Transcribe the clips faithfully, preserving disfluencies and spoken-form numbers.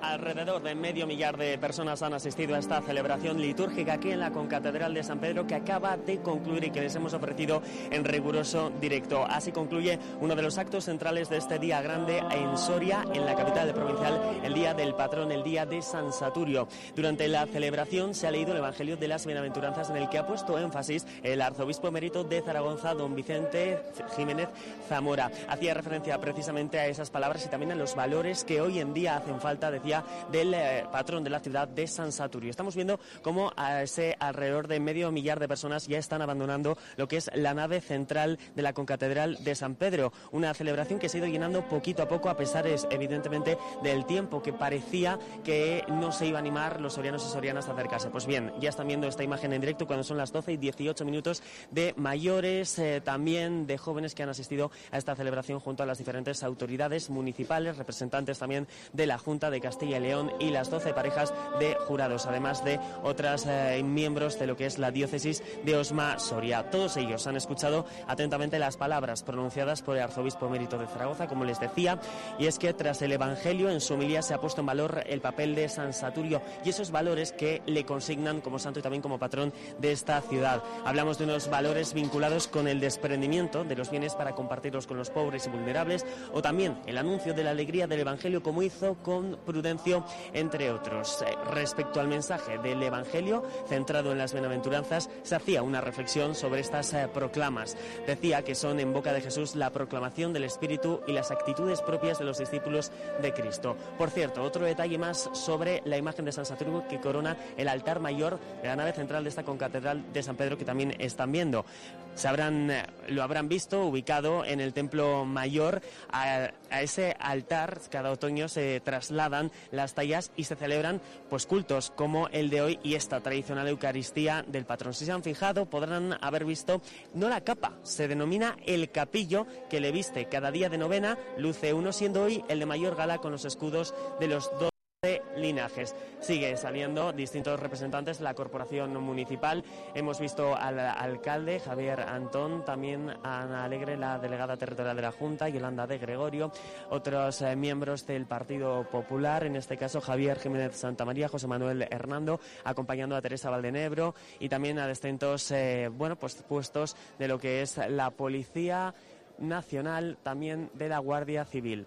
Alrededor de medio millar de personas han asistido a esta celebración litúrgica aquí en la Concatedral de San Pedro, que acaba de concluir y que les hemos ofrecido en riguroso directo. Así concluye uno de los actos centrales de este día grande en Soria, en la capital provincial, el día del patrón, el día de San Saturio. Durante la celebración se ha leído el Evangelio de las Bienaventuranzas, en el que ha puesto énfasis el arzobispo emérito de Zaragoza, don Vicente Jiménez Zamora. Hacía referencia precisamente a esas palabras y también a los valores que hoy en día hacen falta, decía, del eh, patrón de la ciudad de San Saturio. Estamos viendo cómo a ese alrededor de medio millar de personas ya están abandonando lo que es la nave central de la Concatedral de San Pedro. Una celebración que se ha ido llenando poquito a poco, a pesar, es, evidentemente, del tiempo que parecía que no se iba a animar los sorianos y sorianas a acercarse. Pues bien, ya están viendo esta imagen en directo cuando son las doce y dieciocho minutos, de mayores, eh, también de jóvenes que han asistido a esta celebración junto a las diferentes autoridades municipales, representantes también de la Junta de Castilla y León y las doce parejas de jurados, además de otras eh, miembros de lo que es la diócesis de Osma-Soria. Todos ellos han escuchado atentamente las palabras pronunciadas por el arzobispo emérito de Zaragoza, como les decía, y es que tras el Evangelio en su homilía se ha puesto en valor el papel de San Saturio y esos valores que le consignan como santo y también como patrón de esta ciudad. Hablamos de unos valores vinculados con el desprendimiento de los bienes para compartirlos con los pobres y vulnerables, o también el anuncio de la alegría del Evangelio, como hizo con Prudencio, entre otros. Eh, respecto al mensaje del Evangelio, centrado en las bienaventuranzas, se hacía una reflexión sobre estas eh, proclamas. Decía que son en boca de Jesús la proclamación del Espíritu y las actitudes propias de los discípulos de Cristo. Por cierto, otro detalle más sobre la imagen de San Saturio que corona el altar mayor de la nave central de esta concatedral de San Pedro, que también están viendo. Se habrán, lo habrán visto ubicado en el templo mayor. A, a ese altar cada otoño se trasladan las tallas y se celebran pues cultos como el de hoy y esta tradicional Eucaristía del patrón. Si se han fijado, podrán haber visto no la capa, se denomina el capillo que le viste cada día de novena, luce uno, siendo hoy el de mayor gala con los escudos de los dos linajes. Sigue saliendo distintos representantes de la corporación municipal. Hemos visto al alcalde Javier Antón, también a Ana Alegre, la delegada territorial de la Junta, Yolanda de Gregorio, otros eh, miembros del Partido Popular, en este caso Javier Jiménez Santamaría, José Manuel Hernando, acompañando a Teresa Valdenebro, y también a distintos eh, bueno, pues puestos de lo que es la Policía Nacional, también de la Guardia Civil.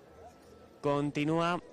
Continúa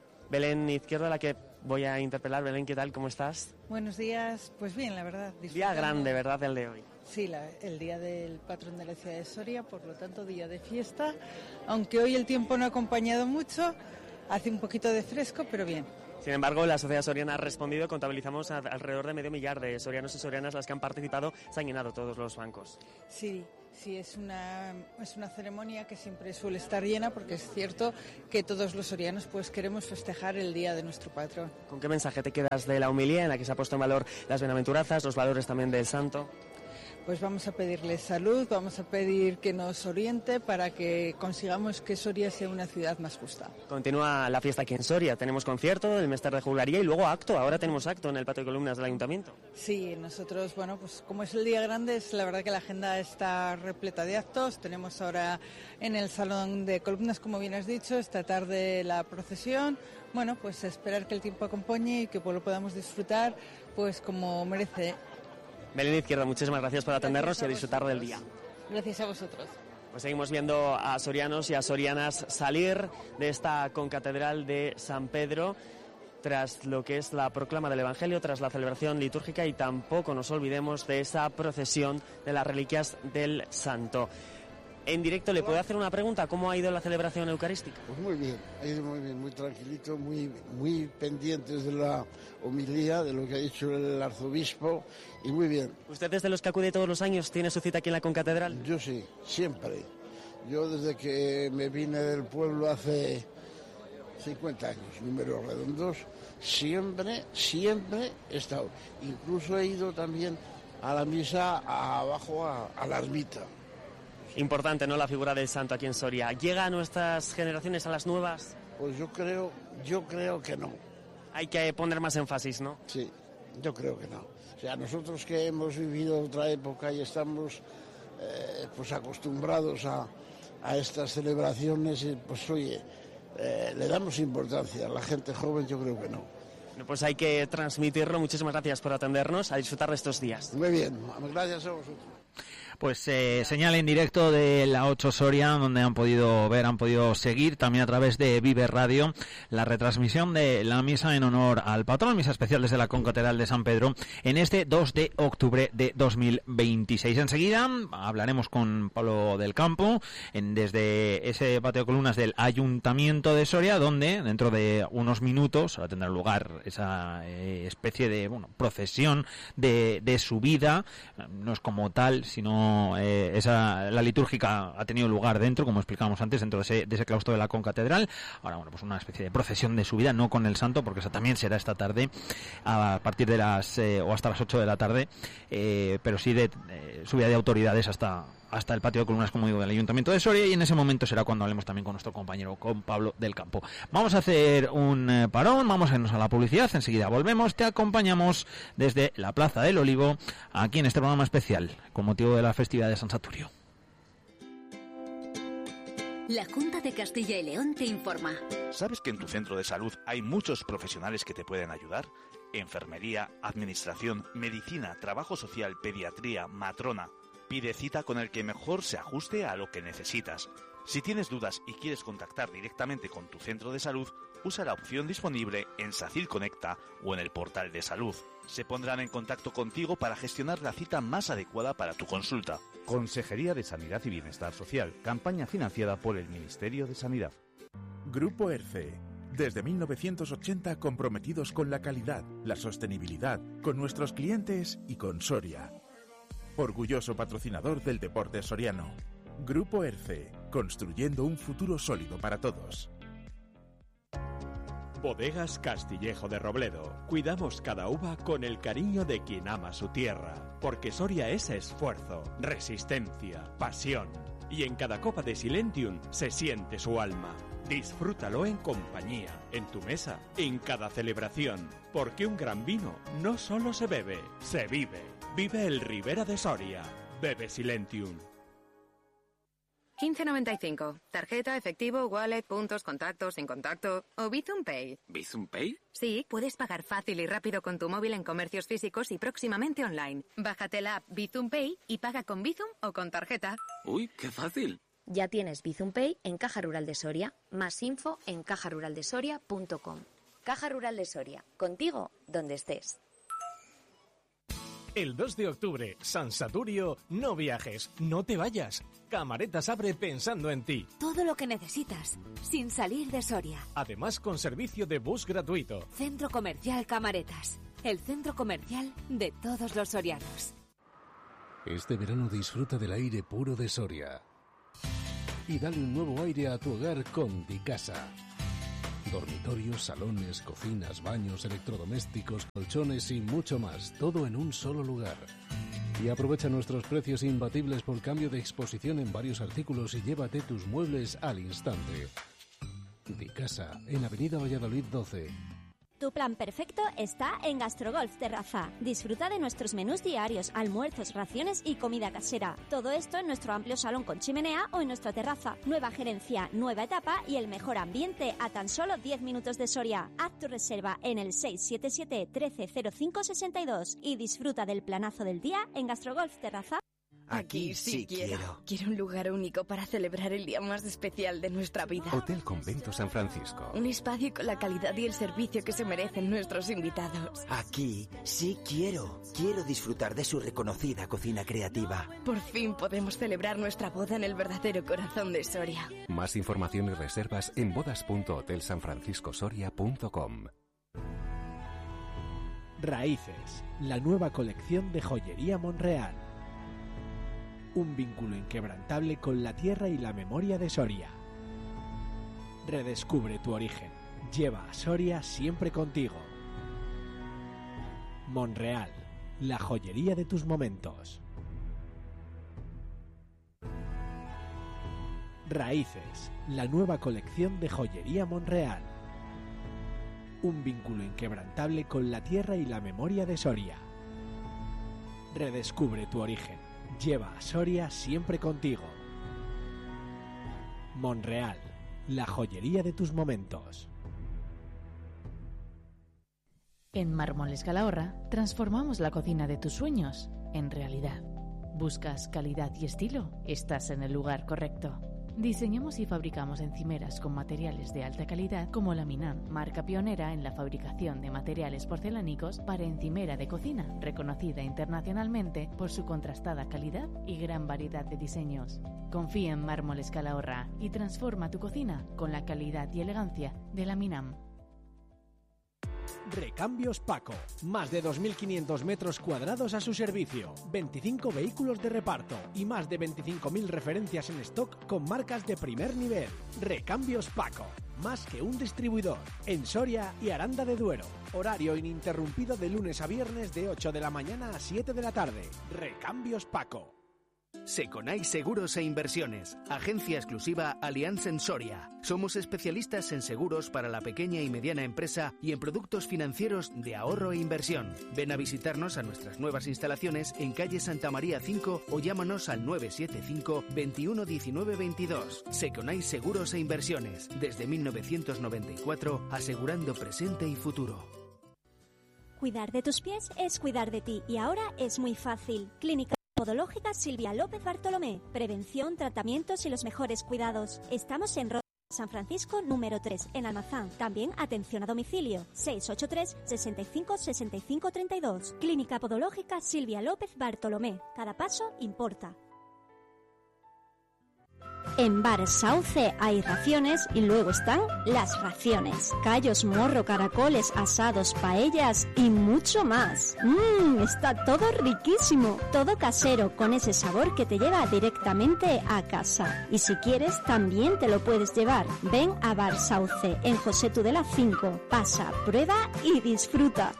Belén Izquierdo, a la que voy a interpelar. Belén, ¿qué tal? ¿Cómo estás? Buenos días. Pues bien, la verdad. Día grande, ¿verdad?, el de hoy. Sí, la, el día del patrón de la ciudad de Soria, por lo tanto, día de fiesta. Aunque hoy el tiempo no ha acompañado mucho, hace un poquito de fresco, pero bien. Sin embargo, la sociedad soriana ha respondido. Contabilizamos a, alrededor de medio millar de sorianos y sorianas las que han participado. Se han llenado todos los bancos. Sí, sí, es una, es una ceremonia que siempre suele estar llena, porque es cierto que todos los sorianos pues queremos festejar el día de nuestro patrón. ¿Con qué mensaje te quedas de la homilía en la que se ha puesto en valor las bienaventuranzas, los valores también del santo? Pues vamos a pedirle salud, vamos a pedir que nos oriente para que consigamos que Soria sea una ciudad más justa. Continúa la fiesta aquí en Soria. Tenemos concierto, el Mester de Juglaría y luego acto. Ahora tenemos acto en el patio de columnas del Ayuntamiento. Sí, nosotros, bueno, pues como es el día grande, es la verdad que la agenda está repleta de actos. Tenemos ahora en el Salón de Columnas, como bien has dicho, esta tarde la procesión. Bueno, pues esperar que el tiempo acompañe y que pues lo podamos disfrutar pues como merece. Belén Izquierdo, muchísimas gracias por atendernos y a disfrutar del día. Gracias a vosotros. Pues seguimos viendo a sorianos y a sorianas salir de esta concatedral de San Pedro tras lo que es la proclama del Evangelio, tras la celebración litúrgica, y tampoco nos olvidemos de esa procesión de las reliquias del santo. En directo, ¿le puedo hacer una pregunta? ¿Cómo ha ido la celebración eucarística? Pues muy bien, ha ido muy bien, muy tranquilito, muy, muy pendientes de la homilía, de lo que ha dicho el arzobispo, y muy bien. ¿Usted es de los que acude todos los años? ¿Tiene su cita aquí en la concatedral? Yo sí, siempre. Yo desde que me vine del pueblo hace cincuenta años, números redondos, siempre, siempre he estado. Incluso he ido también a la misa abajo a, a la ermita. Importante, ¿no?, la figura del santo aquí en Soria. ¿Llega a nuestras generaciones, a las nuevas? Pues yo creo, yo creo que no. Hay que poner más énfasis, ¿no? Sí, yo creo que no. O sea, nosotros que hemos vivido otra época y estamos eh, pues acostumbrados a, a estas celebraciones, pues oye, eh, le damos importancia. La gente joven yo creo que no. Bueno, pues hay que transmitirlo. Muchísimas gracias por atendernos. A disfrutar de estos días. Muy bien, gracias a vosotros. Pues eh, señal en directo de la ocho Soria, donde han podido ver, han podido seguir también a través de Vive Radio la retransmisión de la misa en honor al patrón, misa especial desde la Concatedral de San Pedro, en este dos de octubre de dos mil veintiséis. Enseguida hablaremos con Pablo del Campo en, desde ese patio de columnas del Ayuntamiento de Soria, donde dentro de unos minutos tendrá lugar esa eh, especie de bueno procesión de, de subida. No es como tal, sino Eh, esa la litúrgica ha tenido lugar dentro, como explicábamos antes, dentro de ese, de ese claustro de la concatedral. Ahora, bueno, pues una especie de procesión de subida, no con el santo, porque esa también será esta tarde a partir de las eh, o hasta las ocho de la tarde, eh, pero sí de eh, subida de autoridades hasta hasta el patio de columnas, como digo, del Ayuntamiento de Soria, y en ese momento será cuando hablemos también con nuestro compañero, con Pablo del Campo. Vamos a hacer un eh, parón, vamos a irnos a la publicidad, enseguida volvemos, te acompañamos desde la Plaza del Olivo, aquí en este programa especial, con motivo de la festividad de San Saturio. La Junta de Castilla y León te informa. ¿Sabes que en tu centro de salud hay muchos profesionales que te pueden ayudar? Enfermería, administración, medicina, trabajo social, pediatría, matrona. Pide cita con el que mejor se ajuste a lo que necesitas. Si tienes dudas y quieres contactar directamente con tu centro de salud, usa la opción disponible en SACIL Conecta o en el portal de salud. Se pondrán en contacto contigo para gestionar la cita más adecuada para tu consulta. Consejería de Sanidad y Bienestar Social, campaña financiada por el Ministerio de Sanidad. Grupo ERCE. Desde mil novecientos ochenta comprometidos con la calidad, la sostenibilidad, con nuestros clientes y con Soria. Orgulloso patrocinador del deporte soriano. Grupo ERCE, construyendo un futuro sólido para todos. Bodegas Castillejo de Robledo. Cuidamos cada uva con el cariño de quien ama su tierra. Porque Soria es esfuerzo, resistencia, pasión. Y en cada copa de Silentium se siente su alma. Disfrútalo en compañía, en tu mesa, en cada celebración. Porque un gran vino no solo se bebe, se vive. Vive el Ribera de Soria. Bebe Silentium. quince noventa y cinco. Tarjeta, efectivo, wallet, puntos, contactos, sin contacto o Bizum Pay. ¿Bizum Pay? Sí, puedes pagar fácil y rápido con tu móvil en comercios físicos y próximamente online. Bájate la app Bizum Pay y paga con Bizum o con tarjeta. Uy, qué fácil. Ya tienes Bizum Pay en Caja Rural de Soria. Más info en caja rural de soria punto com. Caja Rural de Soria. Contigo donde estés. El dos de octubre, San Saturio, no viajes, no te vayas. Camaretas abre pensando en ti. Todo lo que necesitas, sin salir de Soria. Además, con servicio de bus gratuito. Centro Comercial Camaretas, el centro comercial de todos los sorianos. Este verano disfruta del aire puro de Soria. Y dale un nuevo aire a tu hogar con Dicasa. Dormitorios, salones, cocinas, baños, electrodomésticos, colchones y mucho más, todo en un solo lugar. Y aprovecha nuestros precios imbatibles por cambio de exposición en varios artículos y llévate tus muebles al instante. Dicasa, en Avenida Valladolid doce. Tu plan perfecto está en Gastrogolf Terraza. Disfruta de nuestros menús diarios, almuerzos, raciones y comida casera. Todo esto en nuestro amplio salón con chimenea o en nuestra terraza. Nueva gerencia, nueva etapa y el mejor ambiente a tan solo diez minutos de Soria. Haz tu reserva en el seis siete siete, trece cero cinco sesenta y dos y disfruta del planazo del día en Gastrogolf Terraza. Aquí sí quiero. Quiero un lugar único para celebrar el día más especial de nuestra vida. Hotel Convento San Francisco. Un espacio con la calidad y el servicio que se merecen nuestros invitados. Aquí sí quiero. Quiero disfrutar de su reconocida cocina creativa. Por fin podemos celebrar nuestra boda en el verdadero corazón de Soria. Más información y reservas en bodas punto hotel san francisco soria punto com. Raíces, la nueva colección de joyería Monreal. Un vínculo inquebrantable con la tierra y la memoria de Soria. Redescubre tu origen. Lleva a Soria siempre contigo. Monreal, la joyería de tus momentos. Raíces, la nueva colección de joyería Monreal. Un vínculo inquebrantable con la tierra y la memoria de Soria. Redescubre tu origen. Lleva a Soria siempre contigo. Monreal, la joyería de tus momentos. En Mármoles Calahorra transformamos la cocina de tus sueños en realidad. ¿Buscas calidad y estilo? Estás en el lugar correcto. Diseñamos y fabricamos encimeras con materiales de alta calidad como Laminam, marca pionera en la fabricación de materiales porcelánicos para encimera de cocina, reconocida internacionalmente por su contrastada calidad y gran variedad de diseños. Confía en Mármoles Calahorra y transforma tu cocina con la calidad y elegancia de Laminam. Recambios Paco, más de dos mil quinientos metros cuadrados a su servicio, veinticinco vehículos de reparto y más de veinticinco mil referencias en stock con marcas de primer nivel. Recambios Paco, más que un distribuidor, en Soria y Aranda de Duero. Horario ininterrumpido de lunes a viernes de ocho de la mañana a siete de la tarde. Recambios Paco. Seconai Seguros e Inversiones, agencia exclusiva Allianz en Soria. Somos especialistas en seguros para la pequeña y mediana empresa y en productos financieros de ahorro e inversión. Ven a visitarnos a nuestras nuevas instalaciones en calle Santa María cinco o llámanos al nueve siete cinco, veintiuno diecinueve veintidós. Seconai Seguros e Inversiones, desde mil novecientos noventa y cuatro, asegurando presente y futuro. Cuidar de tus pies es cuidar de ti y ahora es muy fácil. Clínica Podológica Silvia López Bartolomé. Prevención, tratamientos y los mejores cuidados. Estamos en Ro- San Francisco número tres, en Almazán. También atención a domicilio. seis ocho tres, sesenta y cinco, sesenta y cinco, treinta y dos. Clínica Podológica Silvia López Bartolomé. Cada paso importa. En Bar Sauce hay raciones y luego están las raciones. Callos, morro, caracoles, asados, paellas y mucho más. Mmm, está todo riquísimo. Todo casero, con ese sabor que te lleva directamente a casa. Y si quieres, también te lo puedes llevar. Ven a Bar Sauce, en José Tudela cinco. Pasa, prueba y disfruta.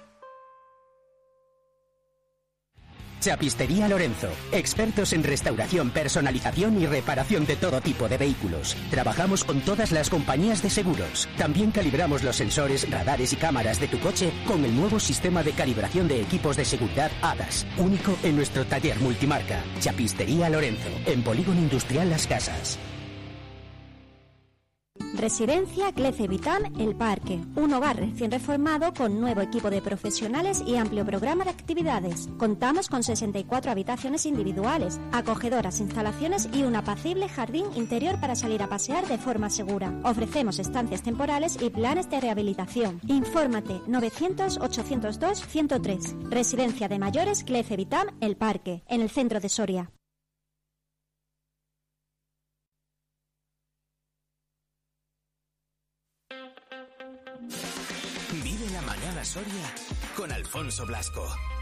Chapistería Lorenzo, expertos en restauración, personalización y reparación de todo tipo de vehículos. Trabajamos con todas las compañías de seguros. También calibramos los sensores, radares y cámaras de tu coche con el nuevo sistema de calibración de equipos de seguridad A D A S, único en nuestro taller multimarca. Chapistería Lorenzo, en Polígono Industrial Las Casas. Residencia Clece Vitam El Parque, un hogar recién reformado con nuevo equipo de profesionales y amplio programa de actividades. Contamos con sesenta y cuatro habitaciones individuales, acogedoras instalaciones y un apacible jardín interior para salir a pasear de forma segura. Ofrecemos estancias temporales y planes de rehabilitación. Infórmate novecientos, ochocientos dos, ciento tres. Residencia de Mayores Clece Vitam El Parque, en el centro de Soria. Vive la mañana Soria con Alfonso Blasco.